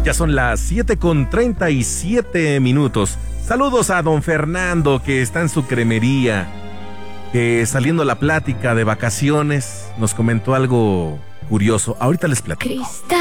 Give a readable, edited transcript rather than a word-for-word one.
Ya son las 7:37. Saludos a don Fernando, que está en su cremería, que saliendo la plática de vacaciones nos comentó algo curioso. Ahorita les platico.